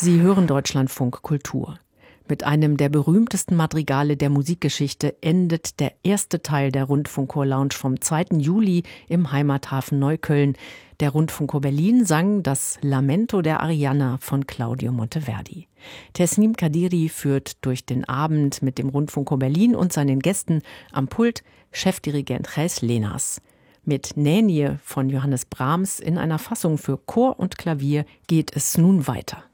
Sie hören Deutschlandfunk Kultur. Mit einem der berühmtesten Madrigale der Musikgeschichte endet der erste Teil der Rundfunkchor-Lounge vom 2. Juli im Heimathafen Neukölln. Der Rundfunkchor Berlin sang das Lamento der Arianna von Claudio Monteverdi. Tesnim Kadiri führt durch den Abend mit dem Rundfunkchor Berlin und seinen Gästen am Pult Chefdirigent Gijs Lenas. Mit Nänie von Johannes Brahms in einer Fassung für Chor und Klavier geht es nun weiter.